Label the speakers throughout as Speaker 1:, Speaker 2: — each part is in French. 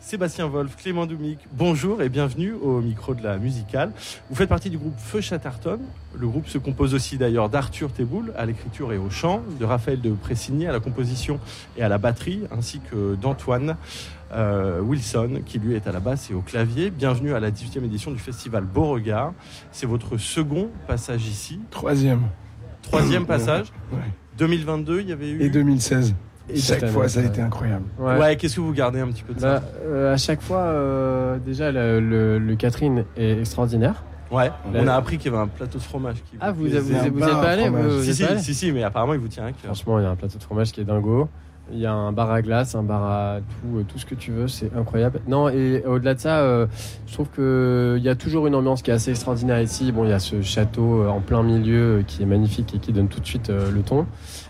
Speaker 1: Sébastien Wolf, Clément Doumic, bonjour et bienvenue au micro de la musicale. Vous faites partie du groupe Feu Chatterton. Le groupe se compose aussi d'ailleurs d'Arthur Teboul à l'écriture et au chant, de Raphaël de Pressigny à la composition et à la batterie, ainsi que d'Antoine Wilson, qui lui est à la basse et au clavier. Bienvenue à la 18e édition du festival Beauregard. C'est votre second passage ici.
Speaker 2: Troisième
Speaker 1: passage.
Speaker 2: Ouais.
Speaker 1: 2022, il y avait eu...
Speaker 2: Et 2016.
Speaker 1: Et
Speaker 2: chaque fois, ça a été incroyable.
Speaker 1: Ouais, qu'est-ce que vous gardez un petit peu de ça?
Speaker 3: À chaque fois, déjà, le Catherine est extraordinaire.
Speaker 1: Ouais, on a appris qu'il y avait un plateau de fromage.
Speaker 3: Vous êtes pas allé?
Speaker 1: Si, mais apparemment, il vous tient à cœur.
Speaker 3: Franchement, il y a un plateau de fromage qui est dingo. Il y a un bar à glace, un bar à tout ce que tu veux, c'est incroyable. Non, et au-delà de ça, je trouve qu'il y a toujours une ambiance qui est assez extraordinaire ici. Bon, il y a ce château en plein milieu qui est magnifique et qui donne tout de suite le ton.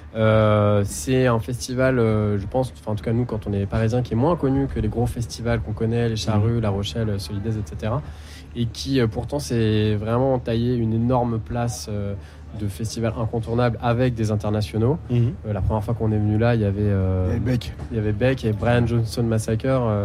Speaker 3: C'est un festival, je pense, en tout cas nous quand on est parisiens, qui est moins connu que les gros festivals qu'on connaît, les Charrues, La Rochelle, Solidaise, etc. Et qui pourtant c'est vraiment taillé une énorme place de festival incontournable avec des internationaux. La première fois qu'on est venu là, il y avait Beck et Brian Johnson Massacre.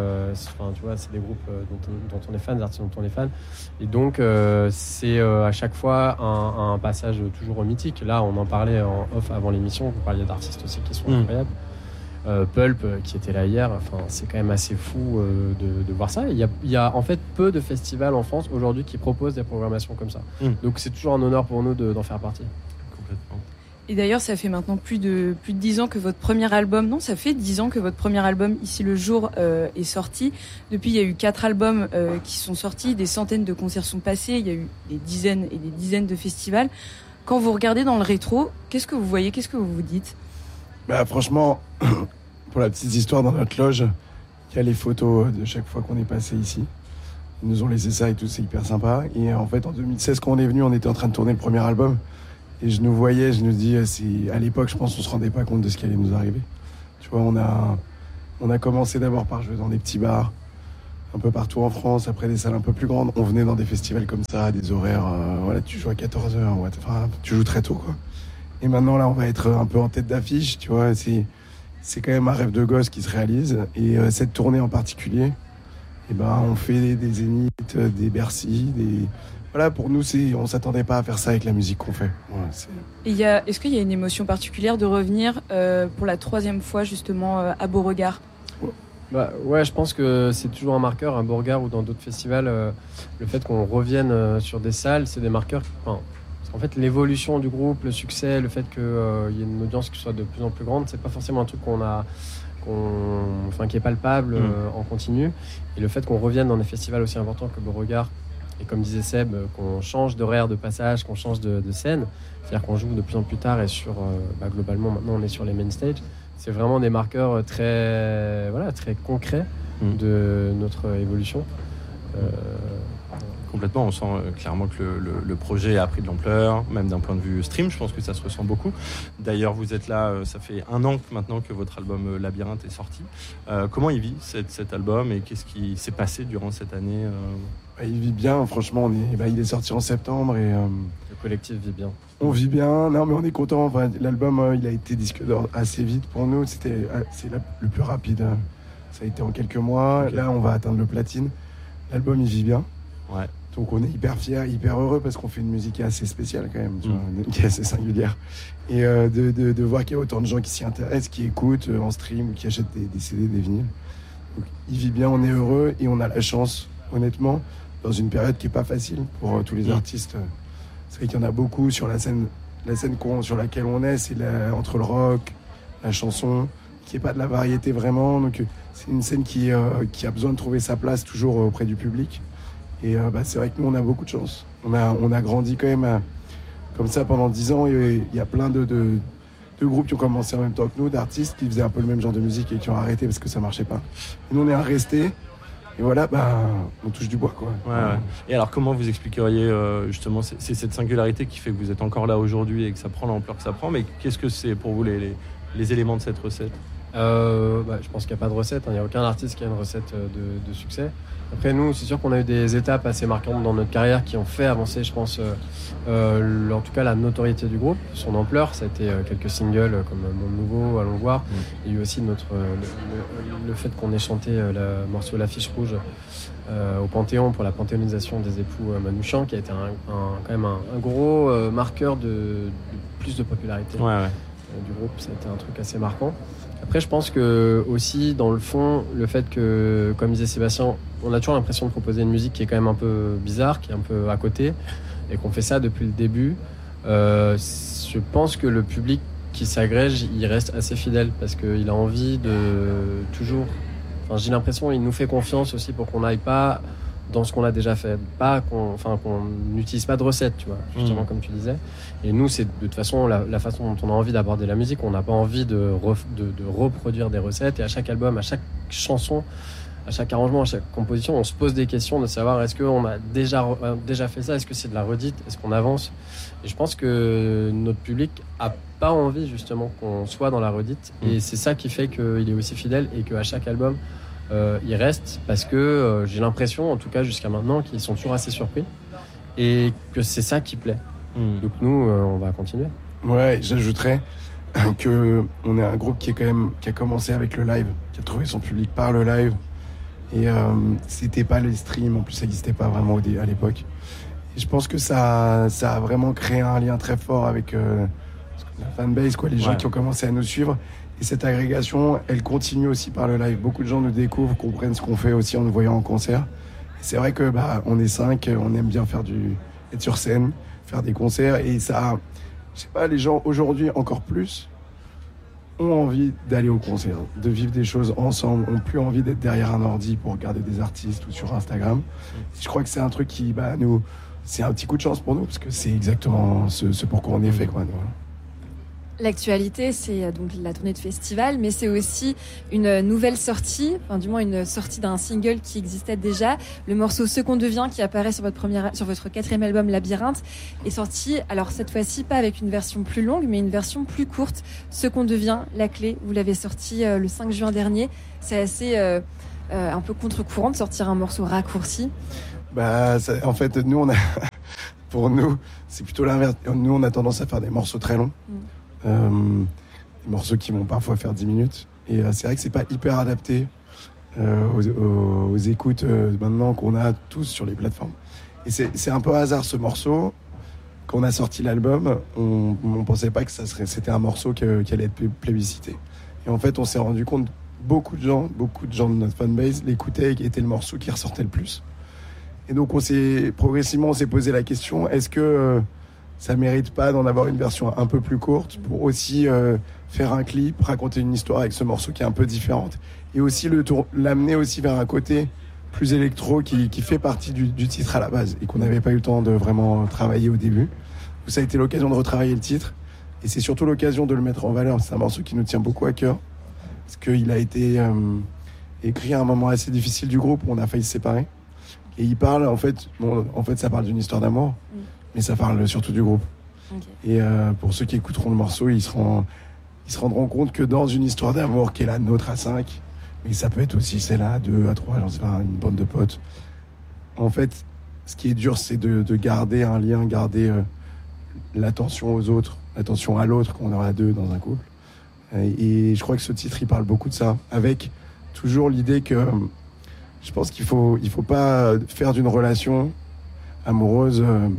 Speaker 3: Tu vois, c'est des groupes dont on est fan, des artistes dont on est fan. Et donc c'est à chaque fois un passage toujours mythique. Là, on en parlait en off avant l'émission. Vous parliez d'artistes aussi qui sont incroyables. Pulp qui était là hier. Enfin, c'est quand même assez fou de voir ça. Il y a en fait peu de festivals en France aujourd'hui qui proposent des programmations comme ça. Donc c'est toujours un honneur pour nous d'en faire partie.
Speaker 1: Complètement.
Speaker 4: Et d'ailleurs, ça fait maintenant plus de 10 ans que votre premier album... Non, ça fait 10 ans que votre premier album, Ici le jour, est sorti. Depuis, il y a eu 4 albums qui sont sortis, des centaines de concerts sont passés, il y a eu des dizaines et des dizaines de festivals. Quand vous regardez dans le rétro, qu'est-ce que vous voyez? Qu'est-ce que vous vous dites?
Speaker 2: Franchement, pour la petite histoire, dans notre loge, il y a les photos de chaque fois qu'on est passé ici. Ils nous ont laissé ça et tout, c'est hyper sympa. Et en fait, en 2016, quand on est venu, on était en train de tourner le premier album. Et je nous voyais, je nous dis, à l'époque, je pense qu'on se rendait pas compte de ce qui allait nous arriver. Tu vois, on a commencé d'abord par jouer dans des petits bars, un peu partout en France, après des salles un peu plus grandes. On venait dans des festivals comme ça, des horaires, tu joues à 14h, tu joues très tôt, quoi. Et maintenant, là, on va être un peu en tête d'affiche, tu vois, c'est quand même un rêve de gosse qui se réalise. Et cette tournée en particulier, on fait des Zéniths, des Bercy, Voilà, pour nous, on s'attendait pas à faire ça avec la musique qu'on fait. Voilà,
Speaker 4: est-ce qu'il y a une émotion particulière de revenir pour la 3e fois, justement, à Beauregard?
Speaker 3: Ouais, je pense que c'est toujours un marqueur, à Beauregard ou dans d'autres festivals. Le fait qu'on revienne sur des salles, c'est des marqueurs... En fait, l'évolution du groupe, le succès, le fait qu'il y ait une audience qui soit de plus en plus grande, c'est pas forcément un truc qui est palpable en continu. Et le fait qu'on revienne dans des festivals aussi importants que Beauregard, et comme disait Seb, qu'on change d'horaire de passage, qu'on change de scène, c'est-à-dire qu'on joue de plus en plus tard et globalement maintenant on est sur les main stage, c'est vraiment des marqueurs très concrets de notre évolution.
Speaker 1: Complètement, on sent clairement que le projet a pris de l'ampleur, même d'un point de vue stream, je pense que ça se ressent beaucoup. D'ailleurs, vous êtes là, ça fait 1 an maintenant que votre album Labyrinthe est sorti. Comment il vit cet album et qu'est-ce qui s'est passé durant cette année
Speaker 2: Il vit bien, franchement, il est sorti en septembre et...
Speaker 3: Le collectif vit bien.
Speaker 2: On vit bien, non mais on est content. Enfin, l'album, il a été disque d'or assez vite pour nous, c'est le plus rapide. Ça a été en quelques mois, okay. Là on va atteindre le platine. L'album il vit bien.
Speaker 1: Ouais.
Speaker 2: Donc on est hyper fiers, hyper heureux parce qu'on fait une musique qui est assez spéciale quand même, tu vois, qui est assez singulière. Et de voir qu'il y a autant de gens qui s'y intéressent, qui écoutent en stream ou qui achètent des CD, des vinyles. Donc il vit bien, on est heureux et on a la chance, honnêtement, dans une période qui n'est pas facile pour tous les artistes. C'est vrai qu'il y en a beaucoup sur la scène sur laquelle on est, c'est entre le rock, la chanson, qui n'est pas de la variété vraiment. Donc c'est une scène qui a besoin de trouver sa place toujours auprès du public. Et c'est vrai que nous, on a beaucoup de chance. On a grandi quand même comme ça pendant 10 ans. Et il y a plein de groupes qui ont commencé en même temps que nous, d'artistes qui faisaient un peu le même genre de musique et qui ont arrêté parce que ça marchait pas. Et nous, on est restés. Et voilà, on touche du bois, quoi.
Speaker 1: Ouais. Et alors, comment vous expliqueriez justement c'est cette singularité qui fait que vous êtes encore là aujourd'hui et que ça prend l'ampleur que ça prend. Mais qu'est-ce que c'est pour vous les éléments de cette recette?
Speaker 3: Je pense qu'il n'y a pas de recette. Il n'y a aucun artiste qui a une recette de succès. Après, nous, c'est sûr qu'on a eu des étapes assez marquantes dans notre carrière qui ont fait avancer, je pense, en tout cas la notoriété du groupe, son ampleur. Ça a été quelques singles comme Monde Nouveau, Allons voir. Il y a eu aussi le fait qu'on ait chanté le morceau L'Affiche Rouge au Panthéon pour la panthéonisation des époux Manouchian, qui a été quand même un gros marqueur de plus de popularité du groupe. Ça a été un truc assez marquant. Après, je pense que aussi, dans le fond, le fait que, comme disait Sébastien, on a toujours l'impression de proposer une musique qui est quand même un peu bizarre, qui est un peu à côté, et qu'on fait ça depuis le début. Je pense que le public qui s'agrège, il reste assez fidèle, parce qu'il a envie de toujours... Enfin, j'ai l'impression qu'il nous fait confiance aussi pour qu'on n'aille pas dans ce qu'on a déjà fait, pas qu'on n'utilise pas de recettes, tu vois, justement comme tu disais. Et nous, c'est de toute façon la façon dont on a envie d'aborder la musique. On n'a pas envie de reproduire des recettes. Et à chaque album, à chaque chanson, à chaque arrangement, à chaque composition, on se pose des questions de savoir est-ce qu'on a déjà fait ça, est-ce que c'est de la redite, est-ce qu'on avance. Et je pense que notre public a pas envie justement qu'on soit dans la redite. Et c'est ça qui fait qu'il est aussi fidèle et qu'à chaque album, il reste, parce que j'ai l'impression, en tout cas jusqu'à maintenant, qu'ils sont toujours assez surpris et que c'est ça qui plaît. Donc nous, on va continuer.
Speaker 2: Ouais, j'ajouterais que on est un groupe qui a commencé avec le live, qui a trouvé son public par le live, et c'était pas les streams, en plus ça n'existait pas vraiment à l'époque. Et je pense que ça a vraiment créé un lien très fort avec la fanbase, les gens qui ont commencé à nous suivre. Et cette agrégation, elle continue aussi par le live. Beaucoup de gens nous découvrent, comprennent ce qu'on fait aussi en nous voyant en concert. Et c'est vrai que on est 5, on aime bien être sur scène, faire des concerts. Et ça, je sais pas, les gens aujourd'hui encore plus ont envie d'aller au concert, de vivre des choses ensemble, ont plus envie d'être derrière un ordi pour regarder des artistes ou sur Instagram. Je crois que c'est un truc qui, nous, c'est un petit coup de chance pour nous, parce que c'est exactement ce pour quoi on est fait, quoi.
Speaker 5: L'actualité, c'est donc la tournée de festival, mais c'est aussi une nouvelle sortie, enfin du moins une sortie d'un single qui existait déjà. Le morceau Ce qu'on devient, qui apparaît sur votre 4e album Labyrinthe, est sorti, alors cette fois-ci pas avec une version plus longue, mais une version plus courte. Ce qu'on devient, la clé, vous l'avez sorti le 5 juin dernier. C'est assez un peu contre-courant de sortir un morceau raccourci.
Speaker 2: En fait, nous, pour nous, c'est plutôt l'inverse. Nous, on a tendance à faire des morceaux très longs. Des morceaux qui vont parfois faire 10 minutes. Et c'est vrai que c'est pas hyper adapté aux écoutes maintenant qu'on a tous sur les plateformes. Et c'est un peu hasard ce morceau. Quand on a sorti l'album, on pensait pas que c'était un morceau qui allait être plébiscité. Et en fait, on s'est rendu compte, beaucoup de gens de notre fanbase l'écoutaient et était le morceau qui ressortait le plus. Et donc progressivement on s'est posé la question, est-ce que ça mérite pas d'en avoir une version un peu plus courte pour aussi faire un clip, raconter une histoire avec ce morceau qui est un peu différente, et aussi l'amener aussi vers un côté plus électro qui fait partie du titre à la base et qu'on n'avait pas eu le temps de vraiment travailler au début. Donc ça a été l'occasion de retravailler le titre, et c'est surtout l'occasion de le mettre en valeur. C'est un morceau qui nous tient beaucoup à cœur parce qu'il a été écrit à un moment assez difficile du groupe où on a failli se séparer, et il parle en fait ça parle d'une histoire d'amour, mais ça parle surtout du groupe. Okay. Et pour ceux qui écouteront le morceau, ils se rendront compte que dans une histoire d'amour qui est la nôtre à 5, mais ça peut être aussi celle à 2, à 3, j'en sais pas, une bande de potes. En fait, ce qui est dur, c'est de garder un lien, garder l'attention aux autres, l'attention à l'autre qu'on aura à 2 dans un couple. Et je crois que ce titre, il parle beaucoup de ça, avec toujours l'idée que je pense qu'il faut pas faire d'une relation amoureuse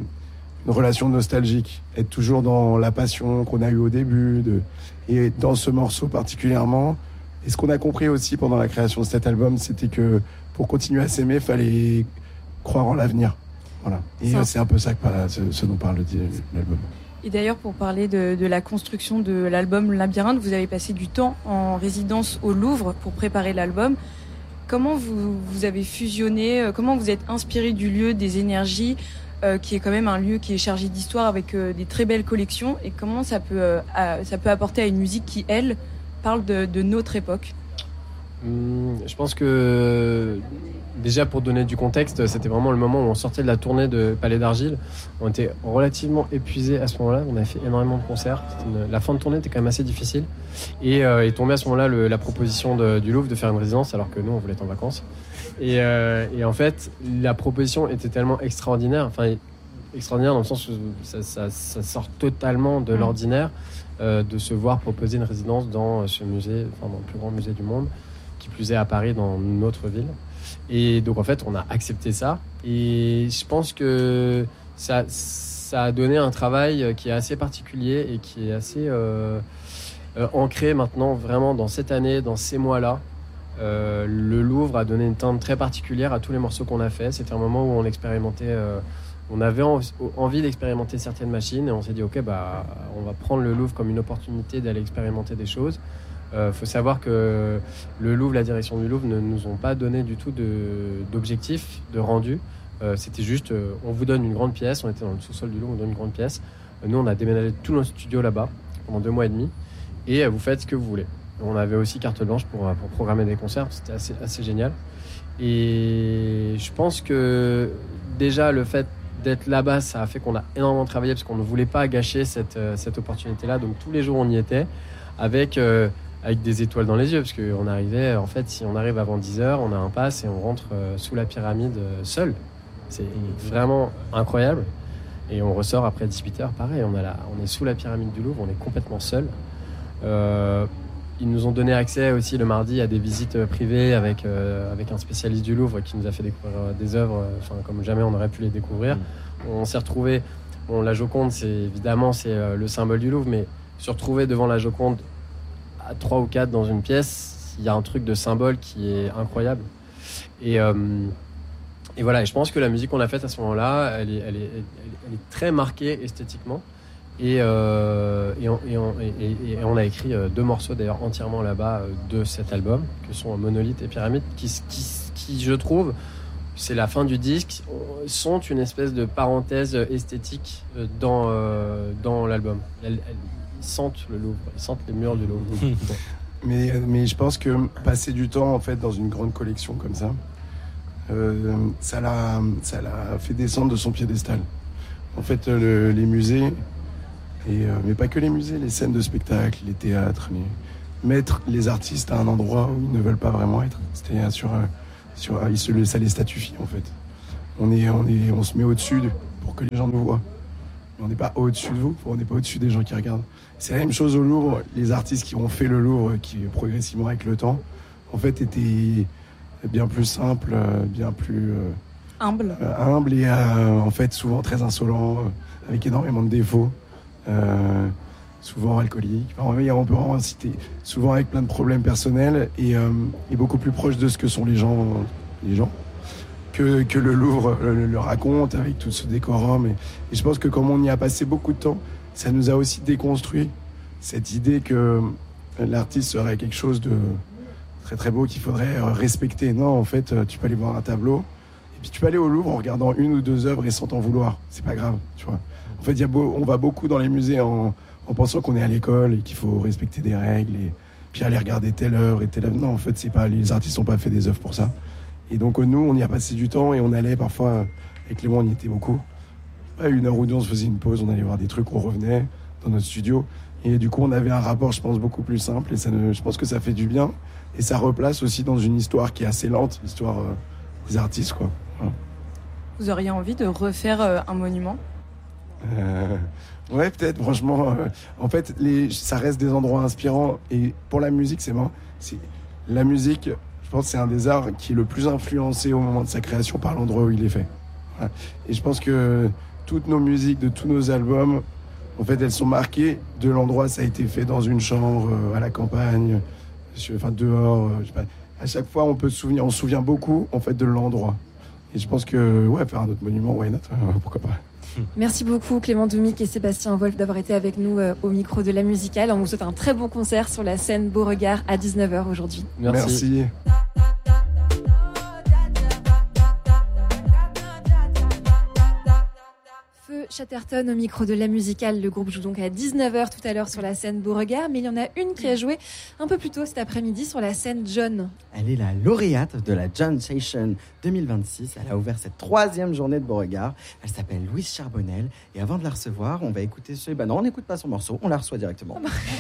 Speaker 2: une relation nostalgique, être toujours dans la passion qu'on a eue au début, et dans ce morceau particulièrement. Et ce qu'on a compris aussi pendant la création de cet album, c'était que pour continuer à s'aimer, il fallait croire en l'avenir. Voilà. Et c'est un peu ça ce dont parle l'album.
Speaker 4: Et d'ailleurs, pour parler de la construction de l'album Labyrinthe, vous avez passé du temps en résidence au Louvre pour préparer l'album. Comment vous avez fusionné, comment vous êtes inspiré du lieu, des énergies, qui est quand même un lieu qui est chargé d'histoire avec des très belles collections, et comment ça peut apporter à une musique qui, elle, parle de notre époque?
Speaker 3: Je pense que déjà pour donner du contexte, c'était vraiment le moment où on sortait de la tournée de Palais d'Argile. On était relativement épuisés à ce moment-là. On avait fait énormément de concerts. La fin de tournée était quand même assez difficile. Et est tombée à ce moment-là la proposition du Louvre de faire une résidence, alors que nous, on voulait être en vacances. Et en fait, la proposition était tellement extraordinaire dans le sens où ça sort totalement de l'ordinaire de se voir proposer une résidence dans ce musée, dans le plus grand musée du monde, qui plus est à Paris, dans notre ville. Et donc en fait, on a accepté ça. Et je pense que ça a donné un travail qui est assez particulier et qui est assez ancré maintenant vraiment dans cette année, dans ces mois-là. Le Louvre a donné une teinte très particulière à tous les morceaux qu'on a fait. C'était un moment où on expérimentait, on avait envie d'expérimenter certaines machines et on s'est dit ok, on va prendre le Louvre comme une opportunité d'aller expérimenter des choses. Faut savoir que le Louvre, la direction du Louvre ne nous ont pas donné du tout d'objectif, de rendu. C'était juste, on vous donne une grande pièce. On était dans le sous-sol du Louvre, on donne une grande pièce. Nous, on a déménagé tous nos studios là-bas pendant 2 mois et demi et vous faites ce que vous voulez. On avait aussi carte blanche pour programmer des concerts. C'était assez génial. Et je pense que déjà le fait d'être là-bas, ça a fait qu'on a énormément travaillé parce qu'on ne voulait pas gâcher cette opportunité-là. Donc tous les jours, on y était avec des étoiles dans les yeux parce qu'on arrivait, en fait, si on arrive avant 10h, on a un pass et on rentre sous la pyramide seul. C'est vraiment incroyable. Et on ressort après 18h, pareil, on est sous la pyramide du Louvre, on est complètement seul. Ils nous ont donné accès aussi le mardi à des visites privées avec un spécialiste du Louvre qui nous a fait découvrir des œuvres comme jamais on aurait pu les découvrir. On s'est retrouvés, la Joconde c'est le symbole du Louvre, mais se retrouver devant la Joconde à 3 ou 4 dans une pièce, il y a un truc de symbole qui est incroyable. Et voilà, et je pense que la musique qu'on a faite à ce moment-là, elle est très marquée esthétiquement. Et on a écrit 2 morceaux d'ailleurs entièrement là-bas de cet album, que sont Monolithe et Pyramide, qui je trouve, c'est la fin du disque, sont une espèce de parenthèse esthétique dans l'album. Ils sentent le Louvre, ils sentent les murs du Louvre.
Speaker 2: Mais je pense que passer du temps en fait dans une grande collection comme ça, ça l'a fait descendre de son piédestal. En fait, les musées, mais pas que les musées, les scènes de spectacle, les théâtres, mettre les artistes à un endroit où ils ne veulent pas vraiment être. C'est-à-dire ça les statufie en fait. On se met au-dessus pour que les gens nous voient. Mais on n'est pas au-dessus de vous, on n'est pas au-dessus des gens qui regardent. C'est la même chose au Louvre. Les artistes qui ont fait le Louvre, qui progressivement avec le temps, en fait étaient bien plus simples, bien plus
Speaker 4: humbles
Speaker 2: et en fait souvent très insolents, avec énormément de défauts. Souvent alcooliques, on peut vraiment citer, souvent avec plein de problèmes personnels et beaucoup plus proches de ce que sont les gens que le Louvre le raconte avec tout ce décorum. Et je pense que comme on y a passé beaucoup de temps, ça nous a aussi déconstruit cette idée que l'artiste serait quelque chose de très très beau qu'il faudrait respecter. Non, en fait, tu peux aller voir un tableau et puis tu peux aller au Louvre en regardant 1 ou 2 œuvres et sans t'en vouloir. C'est pas grave, tu vois. En fait, on va beaucoup dans les musées en pensant qu'on est à l'école et qu'il faut respecter des règles et puis aller regarder telle œuvre et telle œuvre. Non, en fait, les artistes n'ont pas fait des œuvres pour ça. Et donc nous, on y a passé du temps et on allait parfois, avec Clément, on y était beaucoup. À 1 heure ou 2, on se faisait une pause, on allait voir des trucs, on revenait dans notre studio. Et du coup, on avait un rapport, je pense, beaucoup plus simple. Et je pense que ça fait du bien. Et ça replace aussi dans une histoire qui est assez lente, l'histoire des artistes, quoi. Voilà.
Speaker 4: Vous auriez envie de refaire un monument ?
Speaker 2: Ouais, peut-être, franchement. En fait, ça reste des endroits inspirants. Et pour la musique, c'est marrant. La musique, je pense que c'est un des arts qui est le plus influencé au moment de sa création par l'endroit où il est fait. Voilà. Et je pense que toutes nos musiques, de tous nos albums, en fait, elles sont marquées de l'endroit où ça a été fait, dans une chambre, à la campagne, dehors. Je sais pas. À chaque fois, on se souvient beaucoup, en fait, de l'endroit. Et je pense que, faire un autre monument, why not, pourquoi pas.
Speaker 5: Merci beaucoup Clément Doumic et Sébastien Wolf d'avoir été avec nous au micro de La Musicale. On vous souhaite un très bon concert sur la scène Beauregard à 19h aujourd'hui.
Speaker 2: Merci.
Speaker 5: Feu Chatterton au micro de La Musicale. Le groupe joue donc à 19h tout à l'heure sur la scène Beauregard, mais il y en a une qui a joué un peu plus tôt cet après-midi sur la scène John.
Speaker 6: Elle est la lauréate de la John Session 2026. Elle a ouvert cette 3e journée de Beauregard. Elle s'appelle Louise Charbonnel. Et avant de la recevoir, on va écouter non, on n'écoute pas son morceau, on la reçoit directement.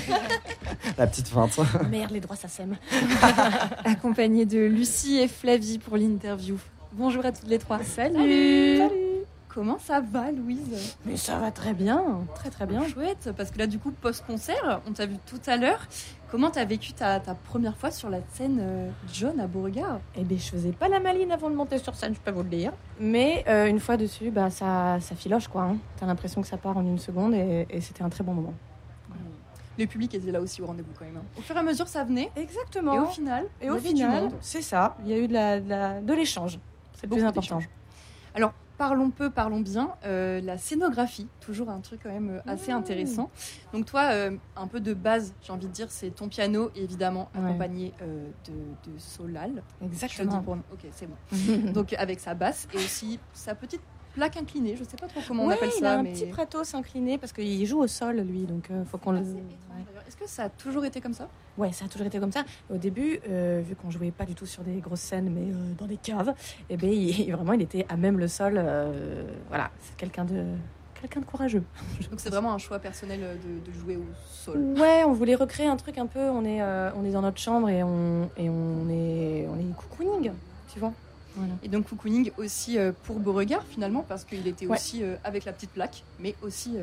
Speaker 6: La petite feinte.
Speaker 7: Merde, les droits, ça sème.
Speaker 5: Accompagnée de Lucie et Flavie pour l'interview. Bonjour à toutes les trois.
Speaker 7: Salut.
Speaker 8: Comment ça va, Louise?
Speaker 7: Mais ça va très bien, très très bien.
Speaker 8: Chouette, parce que là, du coup, post-concert, on t'a vu tout à l'heure. Comment t'as vécu ta première fois sur la scène John à Beauregard?
Speaker 7: Eh bien, je faisais pas la maline avant de monter sur scène, je peux vous le dire. Mais une fois dessus, ça filoche, quoi. Hein. T'as l'impression que ça part en une seconde et c'était un très bon moment.
Speaker 8: Le public était là aussi au rendez-vous quand même. Au fur et à mesure, ça venait.
Speaker 7: Exactement.
Speaker 8: Et au final,
Speaker 7: c'est ça. Il y a eu de l'échange. C'est le plus important.
Speaker 8: Alors, parlons peu, parlons bien. La scénographie, toujours un truc quand même assez intéressant. Donc toi, un peu de base, j'ai envie de dire, c'est ton piano, évidemment, accompagné de Solal.
Speaker 7: Exactement.
Speaker 8: Ok, c'est bon. Donc avec sa basse et aussi sa petite plaque inclinée. Je sais pas trop comment on appelle ça.
Speaker 7: Il a un petit pratos incliné parce qu'il joue au sol, lui. Donc faut qu'on le...
Speaker 8: Est-ce que ça a toujours été comme ça?
Speaker 7: Ouais, ça a toujours été comme ça. Au début, vu qu'on jouait pas du tout sur des grosses scènes, mais dans des caves, et ben il était à même le sol. Voilà, c'est quelqu'un de courageux.
Speaker 8: Donc c'est vraiment un choix personnel de jouer au sol.
Speaker 7: Ouais, on voulait recréer un truc un peu. On est dans notre chambre et on est cocooning, tu vois.
Speaker 8: Voilà. Et donc cocooning aussi pour Beauregard finalement, parce qu'il était aussi avec la petite plaque, mais aussi.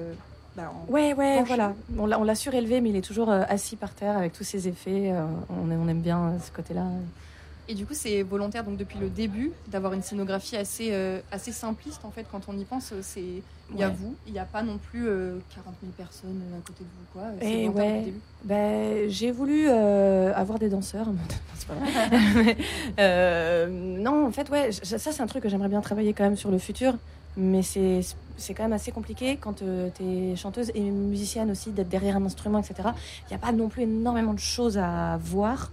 Speaker 7: Voilà. On l'a surélevé, mais il est toujours assis par terre avec tous ses effets. On aime bien ce côté-là.
Speaker 8: Et du coup, c'est volontaire donc depuis le début d'avoir une scénographie assez simpliste en fait. Quand on y pense, il y a vous, il n'y a pas non plus 40 000 personnes à côté de vous, quoi. C'est volontaire depuis le début.
Speaker 7: J'ai voulu avoir des danseurs. C'est pas vrai. Non, en fait, ça c'est un truc que j'aimerais bien travailler quand même sur le futur. Mais c'est quand même assez compliqué quand tu es chanteuse et musicienne aussi, d'être derrière un instrument, etc. Il n'y a pas non plus énormément de choses à voir.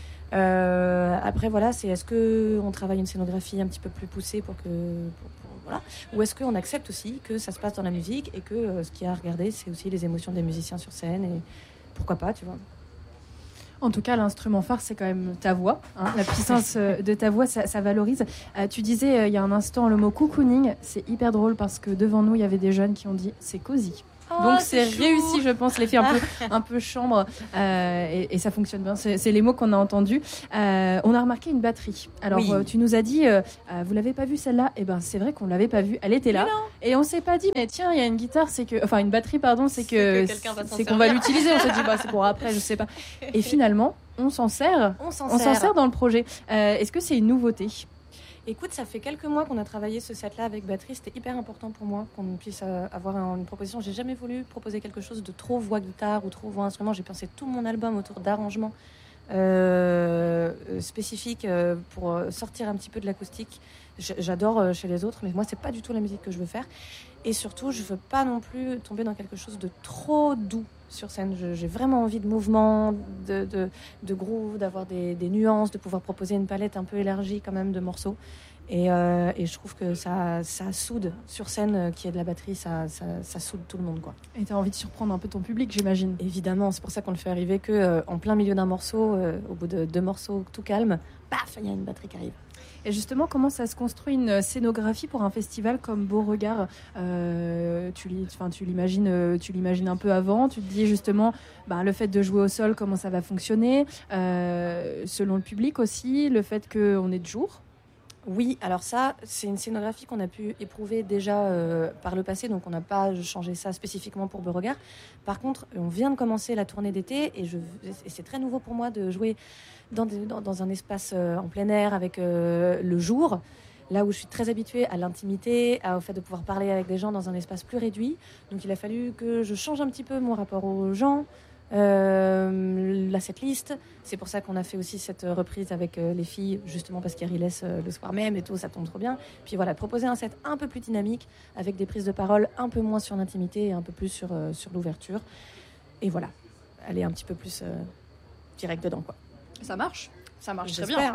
Speaker 7: Après, voilà, c'est est-ce qu'on travaille une scénographie un petit peu plus poussée voilà, ou est-ce qu'on accepte aussi que ça se passe dans la musique et que ce qu'il y a à regarder, c'est aussi les émotions des musiciens sur scène et pourquoi pas, tu vois.
Speaker 9: En tout cas, l'instrument phare, c'est quand même ta voix. Hein. La puissance de ta voix, ça valorise. Tu disais il y a un instant le mot cocooning. C'est hyper drôle parce que devant nous, il y avait des jeunes qui ont dit c'est cosy. Donc c'est réussi, je pense, l'effet un peu chambre et ça fonctionne bien. C'est les mots qu'on a entendus. On a remarqué une batterie. Alors tu nous as dit, vous l'avez pas vue celle-là? Eh ben c'est vrai qu'on l'avait pas vue. Elle était là et on s'est pas dit, mais tiens, il y a une guitare, une batterie, pardon, c'est qu'on va l'utiliser. On s'est dit, c'est pour après, je sais pas. Et finalement, on s'en sert. On s'en sert dans le projet. Est-ce que c'est une nouveauté?
Speaker 7: Écoute, ça fait quelques mois qu'on a travaillé ce set-là avec batterie. C'était hyper important pour moi qu'on puisse avoir une proposition. J'ai jamais voulu proposer quelque chose de trop voix-guitare ou trop voix-instrument. J'ai pensé tout mon album autour d'arrangements spécifiques pour sortir un petit peu de l'acoustique. J'adore chez les autres, mais moi, c'est pas du tout la musique que je veux faire. Et surtout, je veux pas non plus tomber dans quelque chose de trop doux sur scène. J'ai vraiment envie de mouvement, de groove, d'avoir des nuances, de pouvoir proposer une palette un peu élargie quand même de morceaux. Et je trouve que ça soude sur scène, qu'il y ait de la batterie, ça soude tout le monde, quoi.
Speaker 9: Et tu as envie de surprendre un peu ton public, j'imagine.
Speaker 7: Évidemment, c'est pour ça qu'on le fait arriver qu'en plein milieu d'un morceau, au bout de 2 morceaux tout calme, paf, il y a une batterie qui arrive.
Speaker 9: Et justement, comment ça se construit une scénographie pour un festival comme Beauregard? Tu l'imagines un peu avant. Tu te dis justement, le fait de jouer au sol, comment ça va fonctionner, selon le public aussi, le fait qu'on est de jour.
Speaker 7: Oui, alors ça, c'est une scénographie qu'on a pu éprouver déjà par le passé, donc on n'a pas changé ça spécifiquement pour Beauregard. Par contre, on vient de commencer la tournée d'été et c'est très nouveau pour moi de jouer dans un espace en plein air avec le jour, là où je suis très habituée à l'intimité, au fait de pouvoir parler avec des gens dans un espace plus réduit. Donc il a fallu que je change un petit peu mon rapport aux gens, la setlist. C'est pour ça qu'on a fait aussi cette reprise avec les filles, justement parce qu'elles laissent le soir même et tout, ça tombe trop bien. Puis voilà, proposer un set un peu plus dynamique avec des prises de parole un peu moins sur l'intimité et un peu plus sur l'ouverture. Et voilà, aller un petit peu plus direct dedans, quoi.
Speaker 8: Ça marche très
Speaker 7: bien.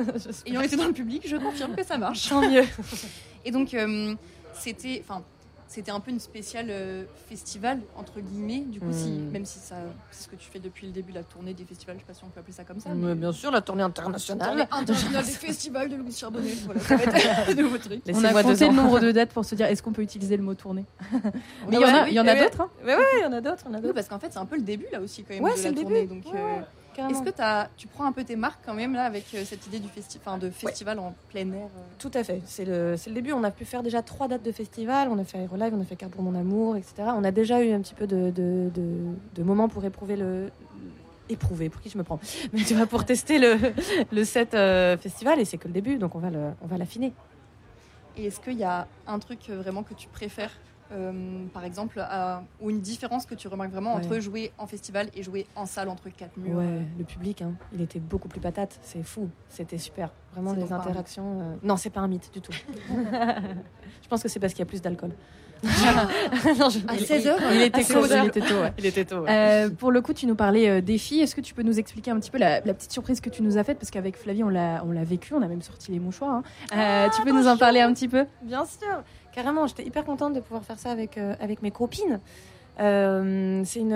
Speaker 8: Ayant été dans le public, je confirme que ça marche.
Speaker 7: Tant mieux.
Speaker 8: Et donc, c'était un peu une spéciale festival, entre guillemets. Du coup, même si c'est ce que tu fais depuis le début, la tournée des festivals, je sais pas si on peut appeler ça comme ça.
Speaker 7: Mais bien sûr, la tournée internationale.
Speaker 8: Internationale des festivals de Louise Charbonnel. Voilà, ça va être un nouveau truc.
Speaker 9: On a compté le nombre de dates pour se dire est-ce qu'on peut utiliser le mot tournée. Mais il y en a d'autres. Hein.
Speaker 7: Oui, il y en a d'autres.
Speaker 8: Oui, parce qu'en fait, c'est un peu le début là aussi quand même
Speaker 7: ouais,
Speaker 8: de la tournée. Donc,
Speaker 7: Carrément.
Speaker 8: est-ce que tu prends un peu tes marques quand même là avec cette idée de festival en plein air
Speaker 7: Tout à fait, c'est le début. On a pu faire déjà 3 dates de festival, on a fait Aérolive, on a fait Carte pour mon amour, etc. On a déjà eu un petit peu de moments pour éprouver, pour qui je me prends, mais tu vois, pour tester le set festival, et c'est que le début, donc on va l'affiner.
Speaker 8: Et est-ce qu'il y a un truc vraiment que tu préfères par exemple, ou une différence que tu remarques vraiment entre jouer en festival et jouer en salle entre 4 murs?
Speaker 7: Ouais, le public, il était beaucoup plus patate, c'est fou, c'était super. Vraiment, les interactions... Non, c'est pas un mythe du tout. Je pense que c'est parce qu'il y a plus d'alcool.
Speaker 8: Non, à 16h,
Speaker 9: il était tôt.
Speaker 7: Il était tôt. Ouais.
Speaker 9: Pour le coup, tu nous parlais des filles. Est-ce que tu peux nous expliquer un petit peu la petite surprise que tu nous as faite? Parce qu'avec Flavie, on l'a vécu, on a même sorti les mouchoirs. Tu peux nous en parler un petit peu?
Speaker 7: Bien sûr, carrément. J'étais hyper contente de pouvoir faire ça avec mes copines. Il y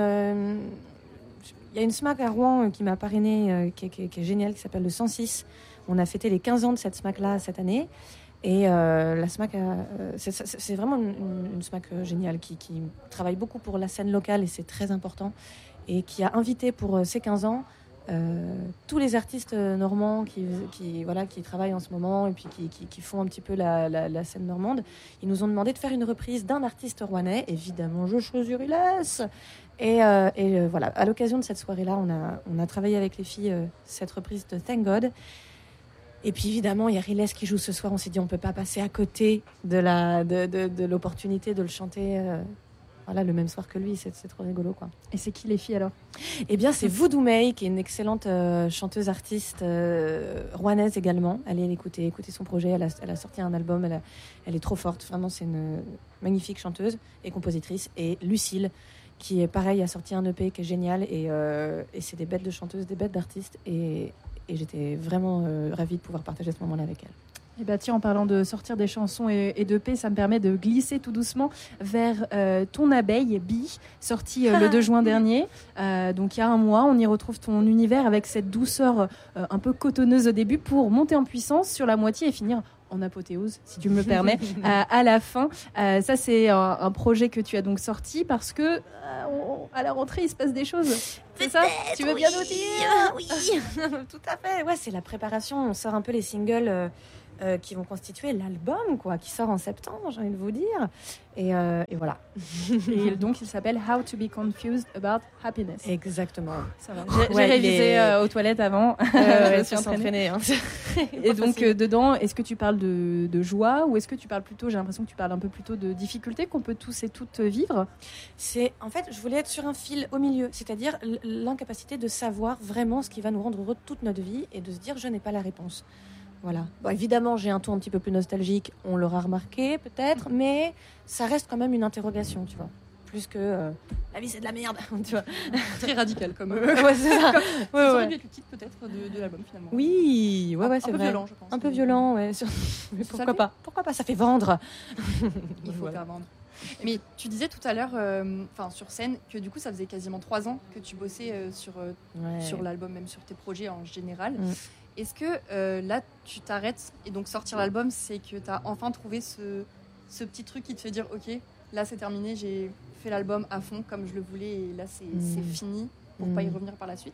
Speaker 7: a une SMAC à Rouen qui m'a parrainée, qui est géniale, qui s'appelle le 106. On a fêté les 15 ans de cette SMAC-là cette année. Et la SMAC, c'est vraiment une SMAC géniale qui travaille beaucoup pour la scène locale, et c'est très important. Et qui a invité pour ses 15 ans tous les artistes normands qui travaillent en ce moment et puis qui font un petit peu la scène normande. Ils nous ont demandé de faire une reprise d'un artiste rouennais. Évidemment, je choisis Riles. Et voilà, à l'occasion de cette soirée-là, on a travaillé avec les filles cette reprise de Thank God. Et puis évidemment, il y a Riles qui joue ce soir. On s'est dit on peut pas passer à côté de l'opportunité de le chanter le même soir que lui. C'est trop rigolo, quoi.
Speaker 9: Et c'est qui les filles alors?
Speaker 7: Eh bien, c'est Voodoo May, qui est une excellente chanteuse artiste rouennaise également. Allez l'écouter, écoutez son projet. Elle a sorti un album. Elle est trop forte. Vraiment, c'est une magnifique chanteuse et compositrice. Et Lucille, qui est pareil, a sorti un EP qui est génial. Et c'est des bêtes de chanteuses, des bêtes d'artistes. Et j'étais vraiment ravie de pouvoir partager ce moment-là avec elle.
Speaker 9: Et bah tiens, en parlant de sortir des chansons et d'EP, ça me permet de glisser tout doucement vers Ton abeille, Bi, sorti le 2 juin dernier. Donc il y a un mois, on y retrouve ton univers avec cette douceur un peu cotonneuse au début pour monter en puissance sur la moitié et finir en apothéose, si tu me permets, à la fin. Ça, c'est un projet que tu as donc sorti parce que à la rentrée, il se passe des choses. C'est ça? Tu veux bien nous dire?
Speaker 7: Oui, tout à fait. Ouais, c'est la préparation. On sort un peu les singles qui vont constituer l'album, quoi, qui sort en septembre, j'ai envie de vous dire. Et voilà.
Speaker 9: Et donc, il s'appelle How to be confused about happiness.
Speaker 7: Exactement.
Speaker 9: Ça va. J'ai révisé aux toilettes avant.
Speaker 7: Je suis entraînée.
Speaker 9: Et donc, dedans, est-ce que tu parles de joie ou est-ce que tu parles plutôt, j'ai l'impression que tu parles un peu plutôt de difficultés qu'on peut tous et toutes vivre?
Speaker 7: En fait, je voulais être sur un fil au milieu, c'est-à-dire l'incapacité de savoir vraiment ce qui va nous rendre heureux toute notre vie et de se dire je n'ai pas la réponse. Voilà. Bon, évidemment, j'ai un ton un petit peu plus nostalgique, on l'aura remarqué peut-être, mais ça reste quand même une interrogation, tu vois. Plus que la vie c'est de la merde, tu vois.
Speaker 8: Très radical comme.
Speaker 7: Ouais, c'est ça.
Speaker 8: Ça aurait dû être le titre peut-être de l'album finalement.
Speaker 7: Oui, ouais, c'est vrai.
Speaker 8: Un peu violent, je pense.
Speaker 7: Un peu violent, ouais. Mais pourquoi pas? Pourquoi pas? Ça fait vendre.
Speaker 8: Il faut faire vendre. Mais tu disais tout à l'heure, sur scène, que du coup ça faisait quasiment 3 ans que tu bossais sur l'album, même sur tes projets en général. Est-ce que là tu t'arrêtes et donc sortir l'album, c'est que tu as enfin trouvé ce petit truc qui te fait dire ok, là c'est terminé, j'ai fait l'album à fond comme je le voulais et là c'est fini pour pas y revenir par la suite?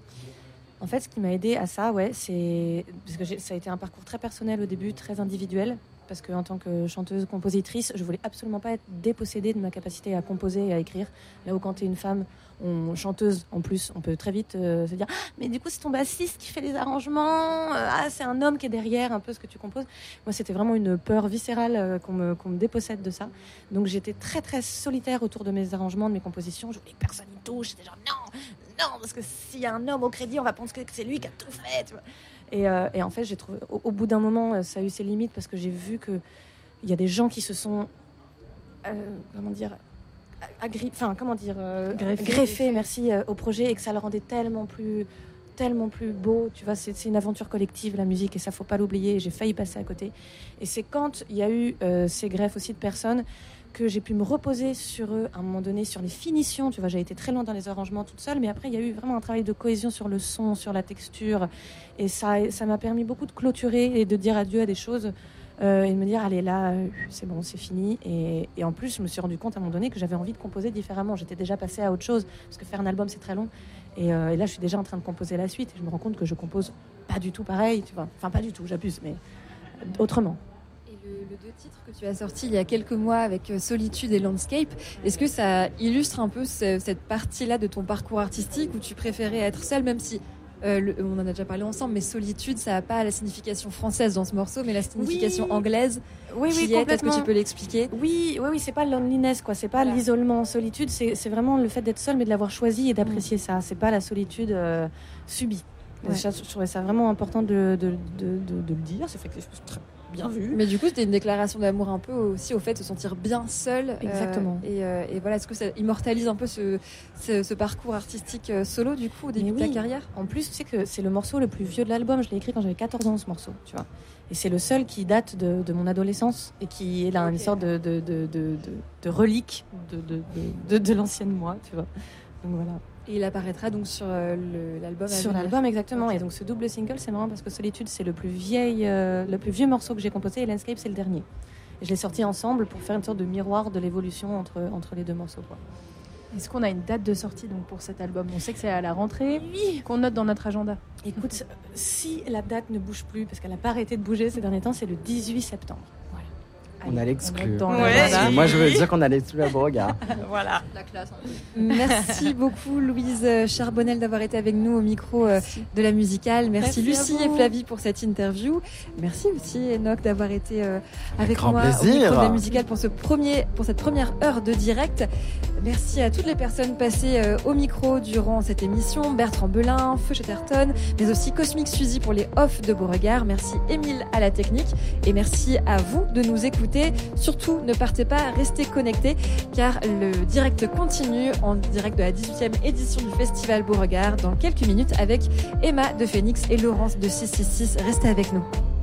Speaker 7: En fait, ce qui m'a aidé à ça, c'est parce que ça a été un parcours très personnel au début, très individuel. Parce qu'en tant que chanteuse, compositrice, je voulais absolument pas être dépossédée de ma capacité à composer et à écrire. Là où quand tu es une femme, chanteuse en plus, on peut très vite se dire « mais du coup c'est ton bassiste qui fait les arrangements, c'est un homme qui est derrière un peu ce que tu composes ». Moi c'était vraiment une peur viscérale qu'on me dépossède de ça. Donc j'étais très très solitaire autour de mes arrangements, de mes compositions. Je voulais que personne y touche. J'étais genre non, parce que s'il y a un homme au crédit, on va penser que c'est lui qui a tout fait, tu vois. Et en fait, j'ai trouvé, au bout d'un moment, ça a eu ses limites parce que j'ai vu qu'il y a des gens qui se sont, greffés, merci, au projet et que ça le rendait tellement plus beau. Tu vois, c'est une aventure collective, la musique, et ça, faut pas l'oublier. J'ai failli passer à côté. Et c'est quand il y a eu ces greffes aussi de personnes que j'ai pu me reposer sur eux à un moment donné, sur les finitions. Tu vois, j'ai été très loin dans les arrangements toute seule, mais après, il y a eu vraiment un travail de cohésion sur le son, sur la texture. Et ça m'a permis beaucoup de clôturer et de dire adieu à des choses et de me dire, allez, là, c'est bon, c'est fini. Et en plus, je me suis rendu compte à un moment donné que j'avais envie de composer différemment. J'étais déjà passée à autre chose, parce que faire un album, c'est très long. Et là, je suis déjà en train de composer la suite. Et je me rends compte que je compose pas du tout pareil, tu vois. Enfin, pas du tout, j'abuse, mais autrement.
Speaker 5: Le 2 titres que tu as sortis il y a quelques mois avec Solitude et Landscape, est-ce que ça illustre un peu cette partie-là de ton parcours artistique où tu préférais être seule, même si on en a déjà parlé ensemble, mais Solitude, ça n'a pas la signification française dans ce morceau, mais la signification anglaise.
Speaker 7: Oui,
Speaker 5: complètement. Est-ce que tu peux l'expliquer ?
Speaker 7: Oui, c'est pas loneliness, quoi. C'est pas l'isolement. Solitude, c'est vraiment le fait d'être seule, mais de l'avoir choisi et d'apprécier ça. C'est pas la solitude subie. Ouais. Je trouvais ça vraiment important de le dire. C'est fait que c'est très bien vu.
Speaker 5: Mais du coup, c'était une déclaration d'amour un peu aussi au fait de se sentir bien seul.
Speaker 7: Exactement.
Speaker 5: Et voilà, est-ce que ça immortalise un peu ce parcours artistique solo du coup au début de ta carrière ?
Speaker 7: En plus, tu sais que c'est le morceau le plus vieux de l'album. Je l'ai écrit quand j'avais 14 ans, ce morceau, tu vois. Et c'est le seul qui date de mon adolescence et qui est là une sorte de relique de l'ancienne moi, tu vois. Donc voilà.
Speaker 5: Et il apparaîtra donc sur l'album.
Speaker 7: Sur l'album, exactement. Okay. Et donc ce double single, c'est marrant parce que Solitude, c'est le plus vieux morceau que j'ai composé et Landscape, c'est le dernier. Et je l'ai sorti ensemble pour faire une sorte de miroir de l'évolution entre les deux morceaux, quoi.
Speaker 9: Est-ce qu'on a une date de sortie donc pour cet album ? On sait que c'est à la rentrée, qu'on note dans notre agenda.
Speaker 7: Écoute, si la date ne bouge plus, parce qu'elle n'a pas arrêté de bouger ces derniers temps, c'est le 18 septembre. Voilà.
Speaker 6: On allait exclure.
Speaker 7: Ouais.
Speaker 6: Moi, je veux dire qu'on allait exclure à Beauregard.
Speaker 7: Voilà.
Speaker 8: La classe.
Speaker 5: Merci beaucoup, Louise Charbonnel, d'avoir été avec nous au micro de la musicale. Merci Lucie et Flavie pour cette interview. Merci aussi, Enoch, d'avoir été avec moi au micro de la musicale pour cette première heure de direct. Merci à toutes les personnes passées au micro durant cette émission. Bertrand Belin, Feu Chatterton, mais aussi Cosmic Suzy pour les off de Beauregard. Merci Émile à la technique et merci à vous de nous écouter. Surtout, ne partez pas, restez connectés car le direct continue en direct de la 18e édition du Festival Beauregard dans quelques minutes avec Emma de Phoenix et Laurence de 666. Restez avec nous.